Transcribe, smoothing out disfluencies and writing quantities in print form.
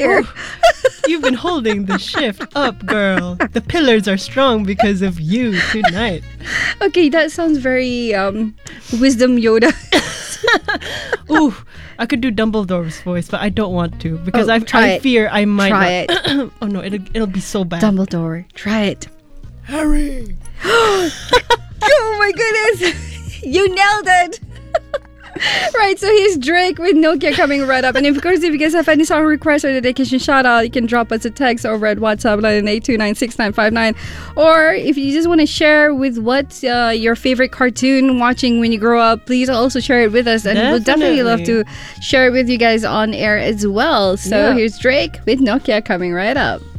here. You've been holding the shift up, girl. The pillars are strong because of you tonight. Okay, that sounds very wisdom Yoda. Ooh, I could do Dumbledore's voice, but I don't want to because I try it. fear I might Try not. it. Oh no, it'll be so bad. Dumbledore, try it. Harry. Oh my goodness! You nailed it! Right, so here's Drake with Nokia coming right up. And of course, if you guys have any song requests or dedication shout out, you can drop us a text over at WhatsApp 982969959. Or if you just want to share with what your favorite cartoon watching when you grow up, please also share it with us. And we'll definitely love to share it with you guys on air as well. So here's Drake with Nokia coming right up.